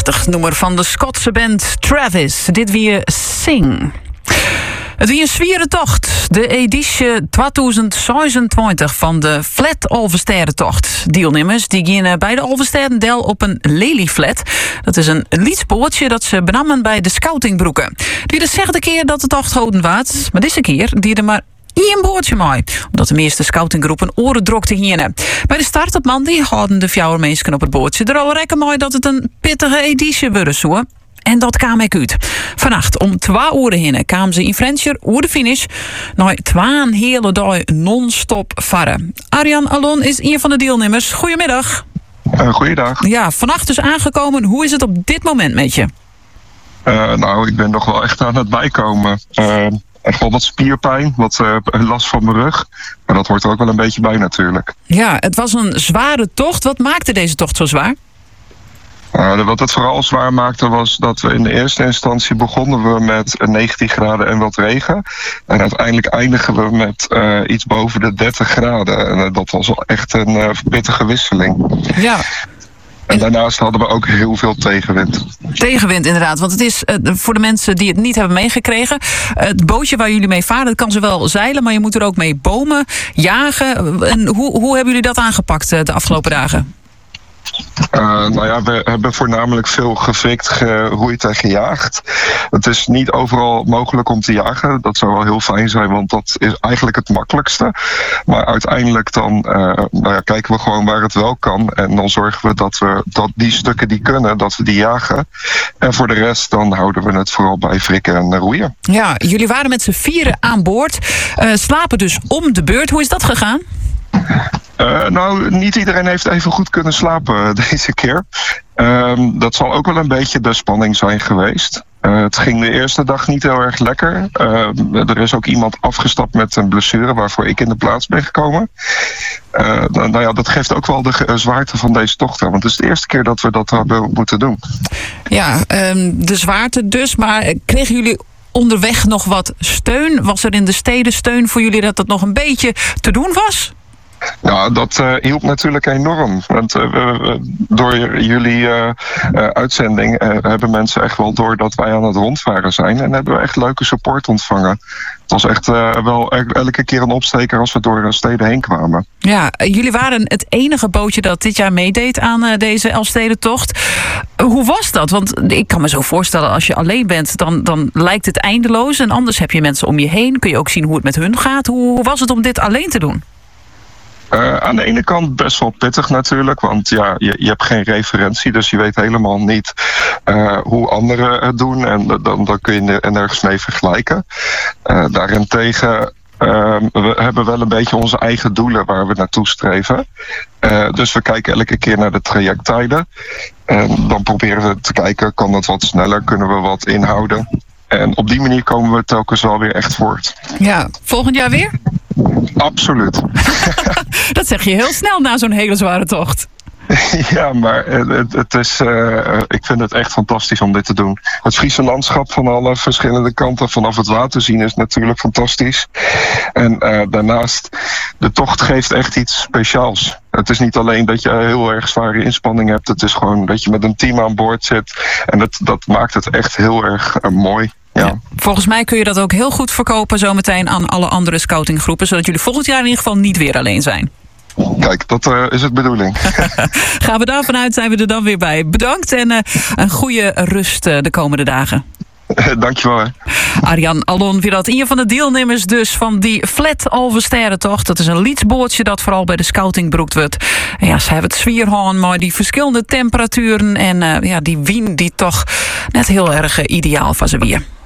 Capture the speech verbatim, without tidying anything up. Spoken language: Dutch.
Prachtig nummer van de Schotse band Travis. Dit weer Sing. Het weer een zwiere tocht. De editie tweeduizend zesentwintig van de Flat Alversterrentocht. Deelnemers die gaan bij de Alversterendel op een lelieflat. Dat is een lietspoortje dat ze benamen bij de scoutingbroeken. Die de zesde keer dat de tocht houden waard. Maar deze keer die er maar één boordje mee. Omdat de meeste scoutinggroepen oren drokte hierna. Bij de start op Mandy hadden de fjouwer mensen op het boordje er al rekken mooi dat het een pittige editie worden zou. En dat kwam ik uit. Vannacht om twee uur heen kwamen ze in Frencher oer de finish. Na twee hele dag non-stop varen. Arjan Alon is een van de deelnemers. Goedemiddag. Uh, goeiedag. Ja, vannacht dus aangekomen. Hoe is het op dit moment met je? Uh, nou, ik ben nog wel echt aan het bijkomen. Uh, echt wel wat spierpijn, wat uh, last van mijn rug. Maar dat hoort er ook wel een beetje bij natuurlijk. Ja, het was een zware tocht. Wat maakte deze tocht zo zwaar? Uh, wat het vooral zwaar maakte was dat we in de eerste instantie begonnen we met negentien graden en wat regen. En uiteindelijk eindigen we met uh, iets boven de dertig graden. En uh, dat was wel echt een uh, pittige wisseling. Ja. En daarnaast hadden we ook heel veel tegenwind. Tegenwind inderdaad, want het is uh, voor de mensen die het niet hebben meegekregen. Uh, het bootje waar jullie mee varen, dat kan ze wel zeilen, maar je moet er ook mee bomen, jagen. En hoe, hoe hebben jullie dat aangepakt uh, de afgelopen dagen? Uh, nou ja, we hebben voornamelijk veel gefikt, geroeid en gejaagd. Het is niet overal mogelijk om te jagen. Dat zou wel heel fijn zijn, want dat is eigenlijk het makkelijkste. Maar uiteindelijk dan uh, nou ja, kijken we gewoon waar het wel kan. En dan zorgen we dat we dat die stukken die kunnen, dat we die jagen. En voor de rest dan houden we het vooral bij frikken en roeien. Ja, jullie waren met z'n vieren aan boord. Uh, slapen dus om de beurt. Hoe is dat gegaan? Uh, nou, niet iedereen heeft even goed kunnen slapen deze keer. Uh, dat zal ook wel een beetje de spanning zijn geweest. Uh, het ging de eerste dag niet heel erg lekker. Uh, er is ook iemand afgestapt met een blessure waarvoor ik in de plaats ben gekomen. Uh, nou ja, dat geeft ook wel de uh, zwaarte van deze tocht. Want het is de eerste keer dat we dat hebben moeten doen. Ja, um, de zwaarte dus. Maar kregen jullie onderweg nog wat steun? Was er in de steden steun voor jullie dat het nog een beetje te doen was? Ja, dat uh, hielp natuurlijk enorm. Want uh, we, door jullie uh, uh, uitzending uh, hebben mensen echt wel door dat wij aan het rondvaren zijn. En hebben we echt leuke support ontvangen. Het was echt uh, wel elke keer een opsteker als we door steden heen kwamen. Ja, jullie waren het enige bootje dat dit jaar meedeed aan uh, deze Elfstedentocht. Uh, hoe was dat? Want ik kan me zo voorstellen, als je alleen bent, dan, dan lijkt het eindeloos. En anders heb je mensen om je heen. Kun je ook zien hoe het met hun gaat. Hoe, hoe was het om dit alleen te doen? Uh, aan de ene kant best wel pittig natuurlijk, want ja, je, je hebt geen referentie, dus je weet helemaal niet uh, hoe anderen het doen en dan, dan kun je er nergens mee vergelijken. Uh, daarentegen uh, we hebben wel een beetje onze eigen doelen waar we naartoe streven. Uh, dus we kijken elke keer naar de trajecttijden en dan proberen we te kijken, kan het wat sneller, kunnen we wat inhouden. En op die manier komen we telkens wel weer echt voort. Ja, volgend jaar weer? Absoluut. Dat zeg je heel snel na zo'n hele zware tocht. Ja, maar het, het is, uh, ik vind het echt fantastisch om dit te doen. Het Friese landschap van alle verschillende kanten vanaf het water zien is natuurlijk fantastisch. En uh, daarnaast, de tocht geeft echt iets speciaals. Het is niet alleen dat je heel erg zware inspanning hebt. Het is gewoon dat je met een team aan boord zit. En dat, dat maakt het echt heel erg uh, mooi. Ja. Ja, volgens mij kun je dat ook heel goed verkopen zometeen aan alle andere scoutinggroepen, zodat jullie volgend jaar in ieder geval niet weer alleen zijn. Kijk, dat uh, is het bedoeling. Gaan we daarvan uit, zijn we er dan weer bij. Bedankt en uh, een goede rust uh, de komende dagen. Dankjewel. Hè. Arjan Alon, weer dat een van de deelnemers dus van die Flat Alversterrentocht. Dat is een lietsbootje dat vooral bij de scouting broekt wordt. En ja, ze hebben het zwierhaan, maar die verschillende temperaturen en uh, ja, die wind die toch net heel erg uh, ideaal was er weer.